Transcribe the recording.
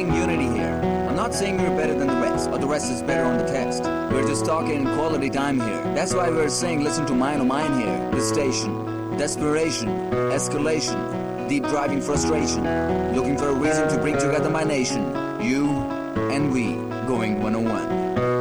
saying unity here. I'm not saying we're better than the rest, or the rest is better on the test. We're just talking quality time here. That's why we're saying listen to Mine oh Mine here. The station. Desperation. Escalation. Deep driving frustration. Looking for a reason to bring together my nation. You and we going 101.